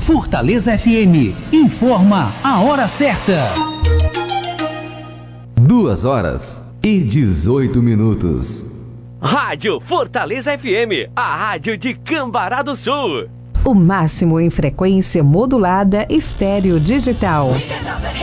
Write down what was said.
Fortaleza FM informa a hora certa. 2h18. Rádio Fortaleza FM, a rádio de Cambará do Sul. O máximo em frequência modulada estéreo digital.